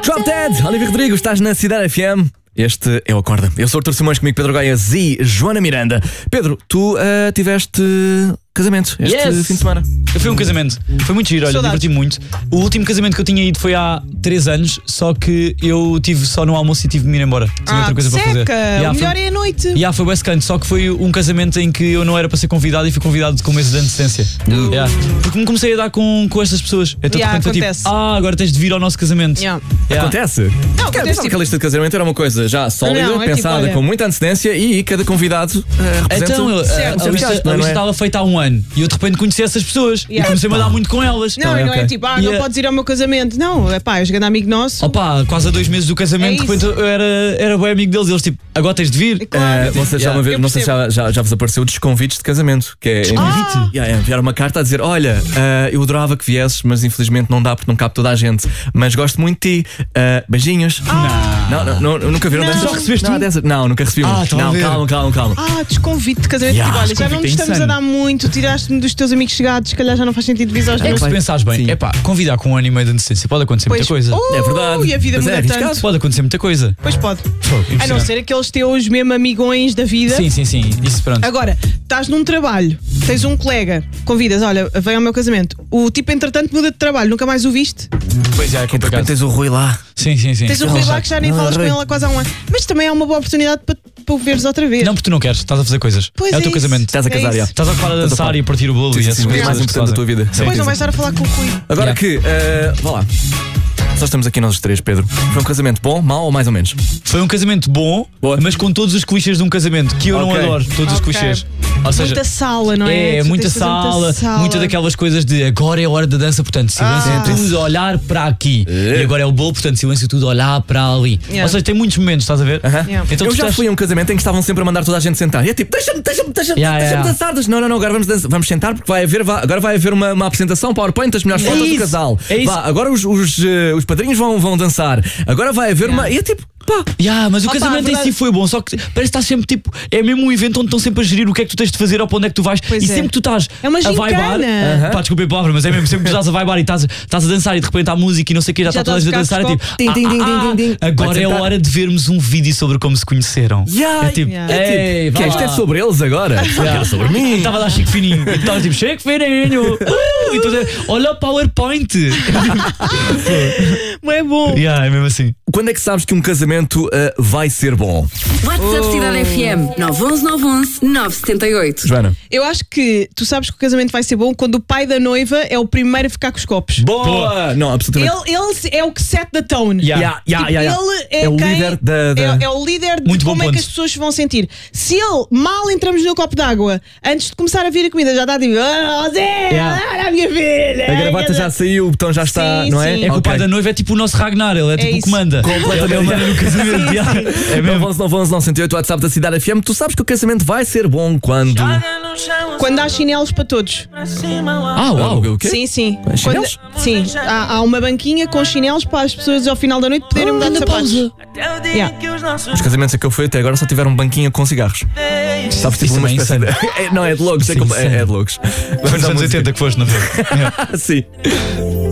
Drop Dead, Olivia Rodrigo, estás na Cidade FM. Este é o Acorda. Eu sou o Artur Simões, comigo Pedro Goiás e Joana Miranda. Pedro, tu tiveste casamento este fim de semana. Eu fui a um casamento, foi muito giro, olha, diverti-me muito. O último casamento que eu tinha ido foi há 3 anos, só que eu tive só no almoço e tive de me ir embora. Tinha outra coisa para fazer. O melhor é a noite. Foi West Canto, só que foi um casamento em que eu não era para ser convidado e fui convidado com meses de antecedência. Porque me comecei a dar com estas pessoas. Então de repente foi tipo, agora tens de vir ao nosso casamento. Acontece? Não, acontece que a lista de casamento era uma coisa já sólida, pensada com muita antecedência e cada convidado representa. Então, a lista estava feita há um ano e eu de repente conheci essas pessoas e comecei-me a dar muito com elas. Não, não é tipo, não podes ir ao meu casamento. Não, é pá, és grande amigo nosso. Quase a 2 meses do casamento, de repente eu era bem amigo deles. Eles tipo, agora tens de vir. Vocês já uma vez, não sei se já vos apareceu desconvites de casamento. Que é enviar uma carta a dizer: olha, eu adorava que viesses, mas infelizmente não dá porque não cabe toda a gente. Mas gosto muito de ti. Beijinhos. Não, nunca viram dessas? Já recebeste Não, nunca recebi. Não, calma. Desconvite de casamento. Olha, já não te estamos a dar muito. Tiraste-me dos teus amigos chegados, se calhar já não faz sentido vir aos meus. Se pensares bem, convidar com 1 ano e meio de antecedência pode acontecer muita coisa. É verdade. E a vida muda tanto. Pode acontecer muita coisa. Pois pode. A não ser aqueles teus mesmo amigões da vida. Sim. Isso pronto. Agora, estás num trabalho, tens um colega, convidas, olha, vem ao meu casamento. O tipo, entretanto, muda de trabalho, nunca mais o viste? Pois é, de repente tens o Rui lá. Sim. Tens o Rui lá que já nem falas com ele há quase há um ano. Mas também é uma boa oportunidade para o veres outra vez. Não, porque tu não queres, estás a fazer coisas. Pois é o teu casamento. Estás a casar, já. Estás a falar a dançar e a partir o bolo e essas coisas mais importante da tua vida. Depois não vais estar a falar com o Rui. Agora que, vá lá. Só estamos aqui nós os três, Pedro. Foi um casamento bom, mau ou mais ou menos? Foi um casamento bom, mas com todos os clichês de um casamento, que eu não adoro, todos os clichês. Ou seja, muita sala, não é? Muita sala, muita daquelas coisas de agora é a hora da dança, portanto, silêncio tudo, olhar para aqui. E agora é o bolo, portanto, silêncio tudo, olhar para ali. Ou seja, tem muitos momentos, estás a ver? Então, eu já fui a um casamento em que estavam sempre a mandar toda a gente sentar. E é tipo, deixa-me dançar. Não, agora vamos sentar porque agora vai haver uma apresentação PowerPoint das melhores fotos do casal. Agora os padrinhos vão dançar. Agora vai haver uma. E é tipo, mas o casamento em si foi bom, só que parece que está sempre tipo, é mesmo um evento onde estão sempre a gerir o que é que tu tens de fazer ou para onde é que tu vais. Sempre que tu estás a vaibar, desculpa a palavra, mas é mesmo, sempre que tu estás a vaibar e estás a dançar e de repente há música e não sei o que, já está toda a gente a dançar, é tipo, agora é a hora de vermos um vídeo sobre como se conheceram. É tipo, isto é sobre eles agora. É sobre mim. Estava lá Chico Fininho, estava tipo, Chico Fininho, e tu olha o PowerPoint. É bom. É mesmo assim. Quando é que sabes que um casamento vai ser bom? WhatsApp Cidade FM 911-978. Joana? Eu acho que tu sabes que o casamento vai ser bom quando o pai da noiva é o primeiro a ficar com os copos. Boa! Não, absolutamente. Ele é o que set the tone. Ele é o líder é o líder de muito como é que as pessoas se vão sentir. Se ele, mal entramos no copo d'água, antes de começar a vir a comida, já está tipo, Zé, a minha filha. A gravata já saiu, o botão já está, não é? É que o pai da noiva é tipo o nosso Ragnar, ele é tipo o comanda. Completamente. Ele manda no casamento. É mesmo. 911-908, WhatsApp da Cidade FM. Tu sabes que o casamento vai ser bom quando há chinelos para todos. Uau! O quê? Sim. Chinelos? Sim, há uma banquinha com chinelos para as pessoas ao final da noite poderem mudar de sapatos. Os casamentos que eu fui até agora só tiveram banquinha com cigarros. Sabes, tipo uma espécie de... Não, é de loucos, é de loucos. Foi nos anos 80 que foste, não foi? Sim.